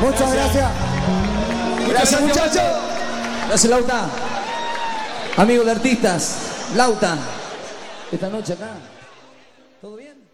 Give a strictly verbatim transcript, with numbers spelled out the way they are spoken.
Muchas gracias. Gracias, muchachos. Gracias, Lauta. Amigos de artistas, Lauta. Esta noche acá. ¿Todo bien?